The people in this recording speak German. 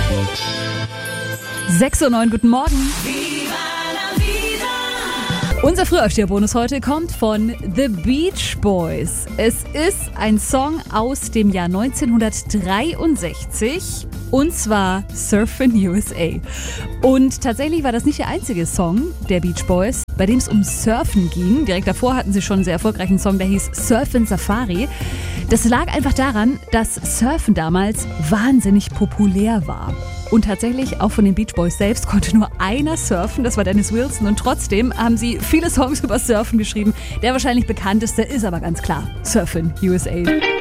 6:09 guten Morgen. Unser Frühaufsteher-Bonus heute kommt von The Beach Boys. Es ist ein Song aus dem Jahr 1963 und zwar Surfin' USA. Und tatsächlich war das nicht der einzige Song der Beach Boys, bei dem es um Surfen ging. Direkt davor hatten sie schon einen sehr erfolgreichen Song, der hieß Surfin' Safari. Das lag einfach daran, dass Surfen damals wahnsinnig populär war. Und tatsächlich, auch von den Beach Boys selbst konnte nur einer surfen, das war Dennis Wilson. Und trotzdem haben sie viele Songs über Surfen geschrieben. Der wahrscheinlich bekannteste ist aber ganz klar Surfin' USA.